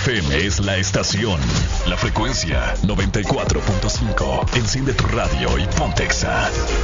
FM es la estación. La frecuencia 94.5. Enciende tu radio y ponte Exa.